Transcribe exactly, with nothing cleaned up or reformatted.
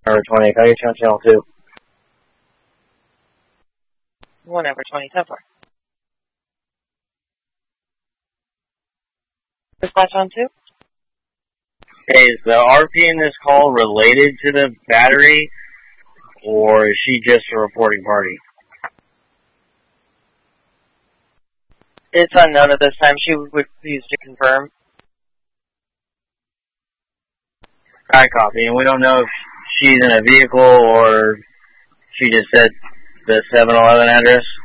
Number twenty, can I get you on channel two? One over twenty, ten four. Dispatch on two? Hey, is the R P in this call related to the battery, or is she just a reporting party? It's unknown at this time. She would please to confirm. I copy, and we don't know if she's in a vehicle or she just said the seven eleven address.